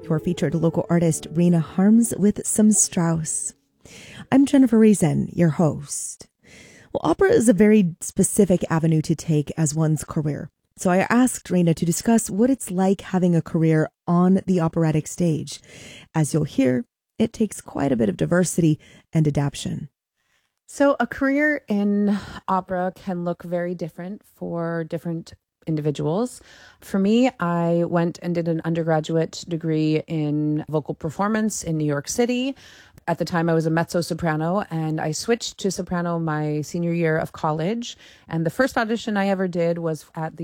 for featured local artist Rena Harms with some Strauss. I'm Jennifer Reason, your host. Well, opera is a very specific avenue to take as one's career. So I asked Rena to discuss what it's like having a career on the operatic stage. As you'll hear, it takes quite a bit of diversity and adaptation. So a career in opera can look very different for different individuals. For me, I went and did an undergraduate degree in vocal performance in New York City. At the time, I was a mezzo-soprano, and I switched to soprano my senior year of college. And the first audition I ever did was at the